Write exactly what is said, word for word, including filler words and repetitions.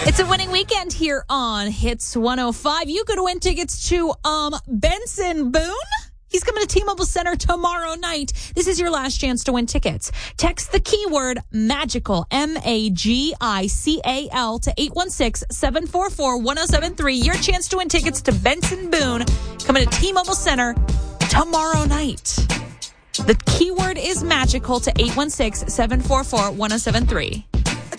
It's a winning weekend here on Hits one oh five. You could win tickets to um Benson Boone. He's coming to T-Mobile Center tomorrow night. This is your last chance to win tickets. Text the keyword MAGICAL, M A G I C A L, to eight one six, seven four four, one oh seven three. Your chance to win tickets to Benson Boone coming to T-Mobile Center tomorrow night. The keyword is MAGICAL to eight one six, seven four four, one oh seven three.